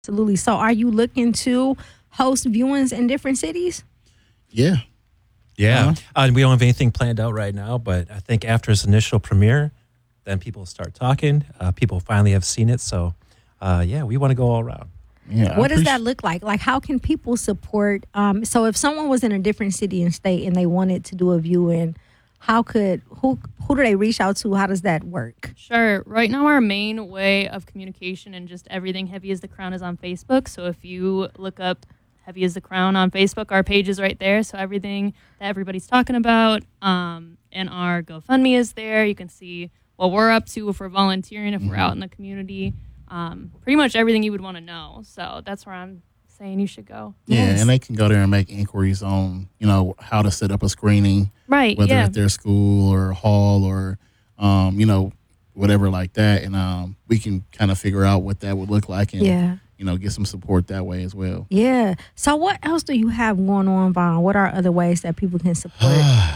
Absolutely. So are you looking to host viewings in different cities? Yeah. Yeah. We don't have anything planned out right now, but I think after its initial premiere, then people start talking. People finally have seen it. So, we want to go all around. Yeah. What does that look like? Like, how can people support? So if someone was in a different city and state and they wanted to do a viewing, who do they reach out to? How does that work? Sure. Right now, our main way of communication and just everything Heavy as the Crown is on Facebook. So if you look up Heavy as the Crown on Facebook, our page is right there. So everything that everybody's talking about, and our GoFundMe is there. You can see what we're up to, if we're volunteering, if we're out in the community. Pretty much everything you would want to know. So that's where I'm saying you should go. Yeah, Yes. and they can go there and make inquiries on, how to set up a screening, Right. whether Yeah. at their school or hall or, whatever like that. And we can kind of figure out what that would look like and, Yeah. Get some support that way as well. Yeah. So what else do you have going on, Vaughn? What are other ways that people can support?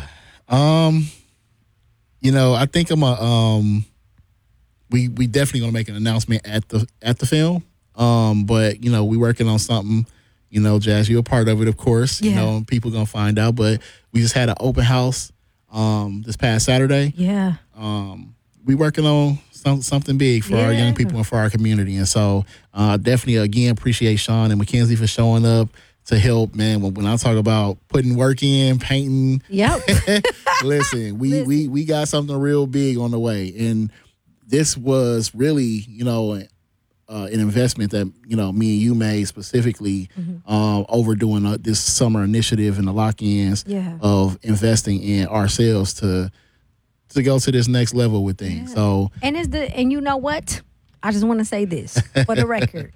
I think we definitely gonna make an announcement at the film. But we working on something. Jazz, you're a part of it, of course. Yeah. People gonna find out. But we just had an open house this past Saturday. Yeah. We working on something big for our young people and for our community. And so definitely again appreciate Sean and Mackenzie for showing up to help, man. When I talk about putting work in, painting, Yep. listen, we got something real big on the way. And this was really, an investment that, me and you made specifically over doing this summer initiative and the lock-ins of investing in ourselves to go to this next level with things. Yeah. So, And you know what? I just want to say this for the record.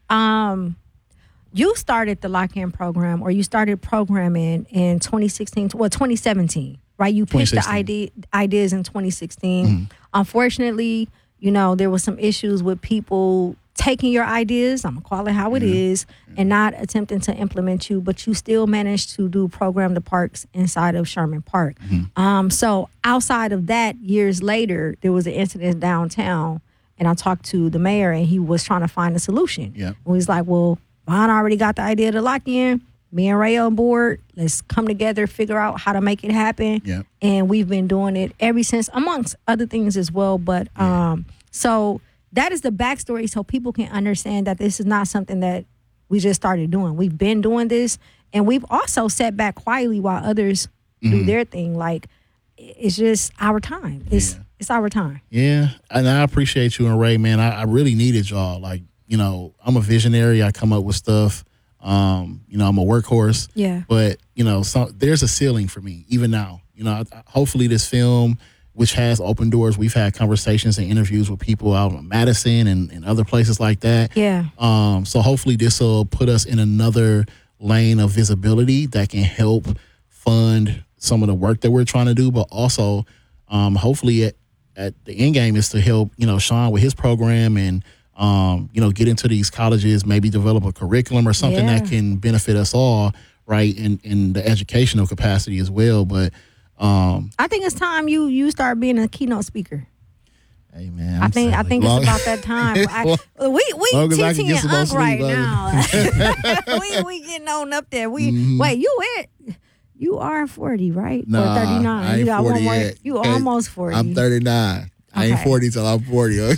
You started the lock-in program, or you started programming in 2017, right? You pitched the ideas in 2016. Unfortunately, there was some issues with people taking your ideas, I'm going to call it how it is, and not attempting to implement you, but you still managed to program the parks inside of Sherman Park. So outside of that, years later, there was an incident downtown, and I talked to the mayor, and he was trying to find a solution. Yeah. And he's like, well, Vaughn already got the idea to lock in. Me and Ray on board. Let's come together, figure out how to make it happen. Yeah. And we've been doing it ever since, amongst other things as well. But so that is the backstory, so people can understand that this is not something that we just started doing. We've been doing this, and we've also sat back quietly while others do their thing. Like, it's just our time. It's our time. Yeah, and I appreciate you and Ray, man. I really needed y'all. Like, I'm a visionary. I come up with stuff. I'm a workhorse. Yeah. But, there's a ceiling for me, even now. Hopefully this film, which has open doors, we've had conversations and interviews with people out in Madison and other places like that. Yeah. So hopefully this will put us in another lane of visibility that can help fund some of the work that we're trying to do, but also hopefully at the end game is to help, Sean with his program and, get into these colleges, maybe develop a curriculum or something that can benefit us all, right, in the educational capacity as well. But I think it's time you start being a keynote speaker. hey, man, I think it's about that time. We TT and Unc right now. we getting on up there. Wait, you are 40, right? Nah, or 39. I ain't You got 40 one more. yet. You Okay, almost 40. I'm 39. I ain't Okay. 40 till I'm 40.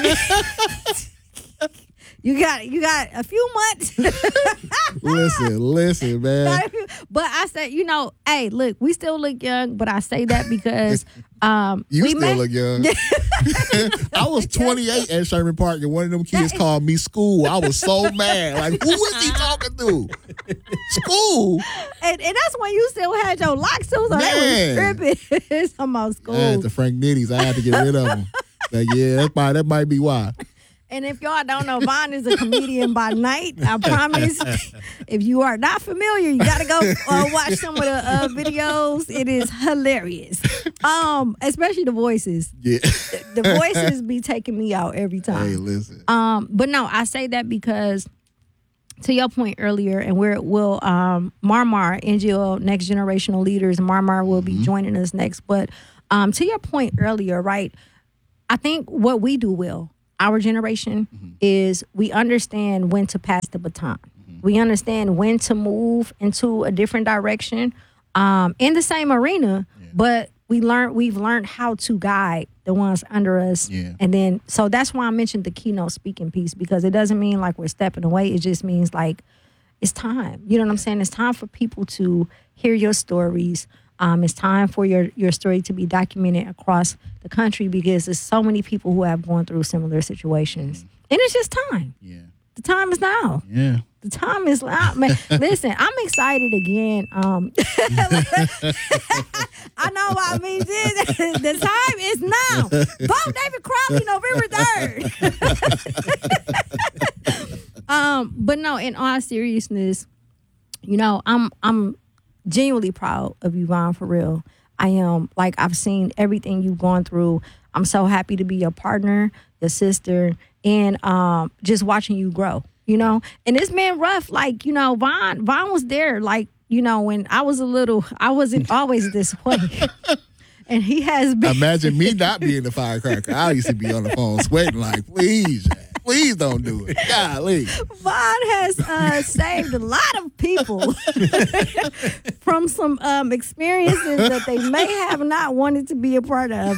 You got a few months. Listen, man. But I said, hey, look, we still look young, but I say that because You still look young. I was 28 at Sherman Park, and one of them kids called me school. I was so mad. Like, who is he talking to? School? And that's when you still had your locks, so they was tripping. It's almost school. I had the Frank Nitties. I had to get rid of them. Like, yeah, that might be why. And if y'all don't know, Vaughn is a comedian by night. I promise. If you are not familiar, you got to go watch some of the videos. It is hilarious. Especially the voices. Yeah. The voices be taking me out every time. Hey, listen. But no, I say that because, to your point earlier, and we'll Marmar, NGO, Next Generational Leaders, Marmar will be joining us next. But to your point earlier, right, I think what we do well, our generation is we understand when to pass the baton. We understand when to move into a different direction in the same arena, but we've learned how to guide the ones under us. Yeah. And then, so that's why I mentioned the keynote speaking piece, because it doesn't mean like we're stepping away. It just means like it's time. You know what I'm saying? It's time for people to hear your stories. It's time for your story to be documented across the country, because there's so many people who have gone through similar situations. And it's just time. Yeah. The time is now. Yeah. The time is now. Man, listen, I'm excited again. I know what I mean. The time is now. Vote David Crowley November 3rd. But no, in all seriousness, you know, I'm genuinely proud of you, Von, for real. I am. Like, I've seen everything you've gone through. I'm so happy to be your partner, your sister, and just watching you grow, you know? And it's been rough. Like, you know, Von was there, like, you know, when I was I wasn't always this way. And he has been. Imagine me not being the firecracker. I used to be on the phone sweating like, please don't do it. Golly. Von has saved a lot of people from some experiences that they may have not wanted to be a part of.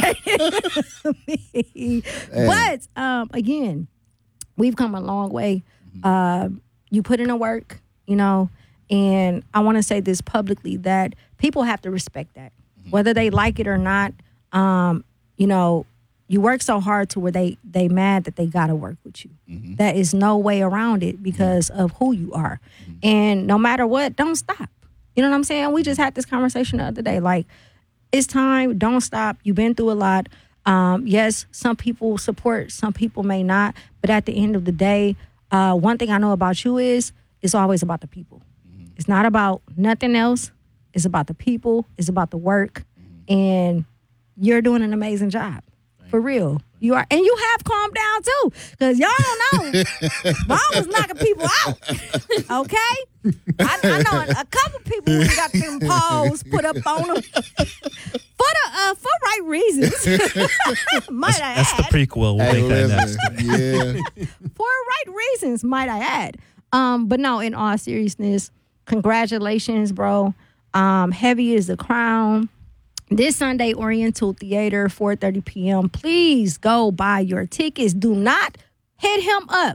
But again, we've come a long way. You put in the work, you know, and I want to say this publicly, that people have to respect that, whether they like it or not. You know, you work so hard to where they mad that they gotta work with you. There is no way around it because of who you are. And no matter what, don't stop. You know what I'm saying? We just had this conversation the other day. Like, it's time. Don't stop. You've been through a lot. Yes, some people support, some people may not. But at the end of the day, one thing I know about you is it's always about the people. It's not about nothing else. It's about the people. It's about the work. And you're doing an amazing job. For real. You are. And you have calmed down too. Because y'all don't know. Mom was knocking people out. Okay? I know a couple people who got them paws put up on them. For right reasons. Might I add. That's the prequel. We'll make that next. Yeah. For right reasons, might I add. But no, in all seriousness, congratulations, bro. Heavy is the crown. This Sunday, Oriental Theater, 4:30 p.m. Please go buy your tickets. Do not hit him up.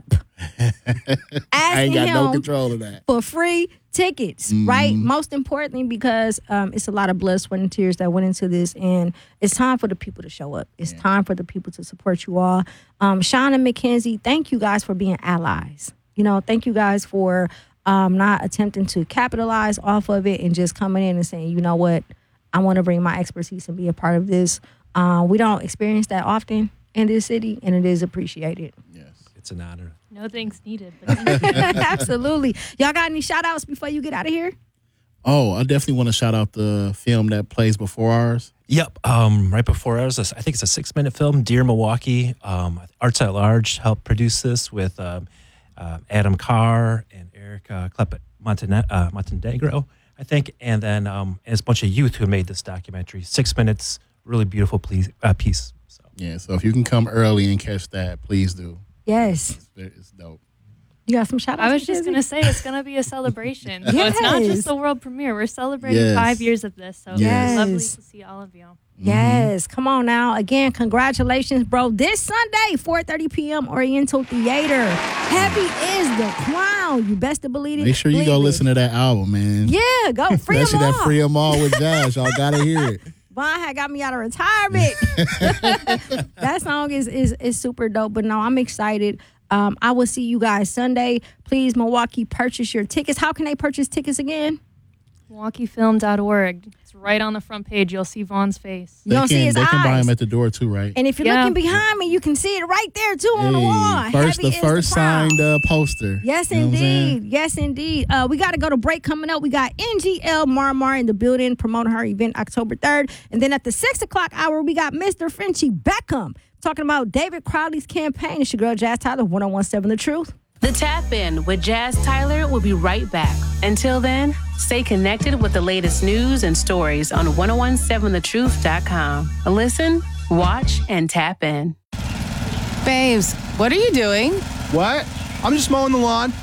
I ain't got no control of that. For free tickets, right? Most importantly, because it's a lot of blood, sweat, and tears that went into this, and it's time for the people to show up. It's time for the people to support you all. Sean and Mackenzie, thank you guys for being allies. You know, thank you guys for not attempting to capitalize off of it and just coming in and saying, you know what, I want to bring my expertise and be a part of this. We don't experience that often in this city, and it is appreciated. Yes. It's an honor. No thanks needed. But thank you. Absolutely. Y'all got any shout outs before you get out of here? Oh, I definitely want to shout out the film that plays before ours. Yep. Right before ours, I think it's a 6-minute film, Dear Milwaukee. Arts at Large helped produce this with Adam Carr and Erica Montenegro, I think. And then it's a bunch of youth who made this documentary. 6 minutes, really beautiful piece. So. Yeah, so if you can come early and catch that, please do. Yes. It's dope. You got some shout outs? I was just going to say it's going to be a celebration. So it's not Yes. just the world premiere. We're celebrating Yes. 5 years of this. So Yes. it's lovely to see all of you. Yes, come on now. Again, congratulations, bro. This Sunday, 4:30 p.m. Oriental Theater. Heavy is the crown. You best to believe it. Make sure you go listen to that album, man. Yeah, go free them Especially all. that Free 'Em All with Josh. Y'all gotta hear it. Von had got me out of retirement. That song is super dope. But no, I'm excited. I will see you guys Sunday. Please, Milwaukee, purchase your tickets. How can they purchase tickets again? MilwaukeeFilm.org. It's right on the front page. You'll see Vaughn's face. You don't see his They can buy eyes. them at the door too, right? And if you're Yeah. looking behind me, you can see it right there too on the wall. First, Heavy the is first crown. signed poster. Yes, You know what I'm saying? indeed. Yes, indeed. We got to go to break coming up. We got NGL Marmar in the building promoting her event October 3rd. And then at the 6 o'clock hour, we got Mr. Frenchie Beckham talking about David Crowley's campaign. It's your girl, Jazz Tyler, 1017 The Truth. The Tap In with Jazz Tyler will be right back. Until then, stay connected with the latest news and stories on 1017thetruth.com. Listen, watch, and tap in. Babes, what are you doing? What? I'm just mowing the lawn.